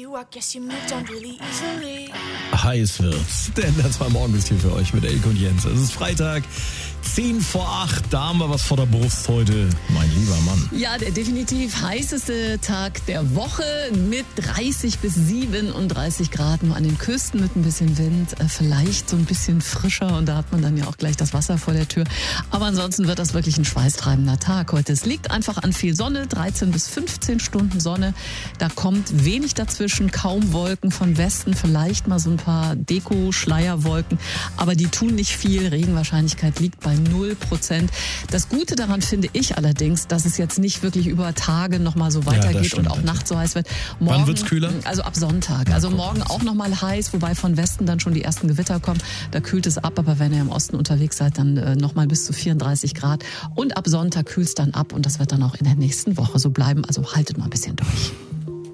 Heiß wird's, denn das war morgens hier für euch mit Elke und Jens. Es ist Freitag, 10 vor 8, da haben wir was vor der Brust heute, mein lieber Mann. Ja, der definitiv heißeste Tag der Woche mit 30 bis 37 Grad, nur an den Küsten mit ein bisschen Wind, vielleicht so ein bisschen frischer und da hat man dann ja auch gleich das Wasser vor der Tür. Aber ansonsten wird das wirklich ein schweißtreibender Tag heute. Es liegt einfach an viel Sonne, 13 bis 15 Stunden Sonne. Da kommt wenig dazwischen, kaum Wolken von Westen, vielleicht mal so ein paar Deko-Schleierwolken, aber die tun nicht viel. Regenwahrscheinlichkeit liegt bei 0%. Das Gute daran finde ich allerdings, dass es jetzt nicht wirklich über Tage nochmal so weitergeht und auch nachts so heiß wird. Morgen, wann wird's kühler? Also ab Sonntag. Also morgen auch nochmal heiß, wobei von Westen dann schon die ersten Gewitter kommen. Da kühlt es ab, aber wenn ihr im Osten unterwegs seid, dann nochmal bis zu 34 Grad. Und ab Sonntag kühlt es dann ab und das wird dann auch in der nächsten Woche so bleiben. Also haltet mal ein bisschen durch.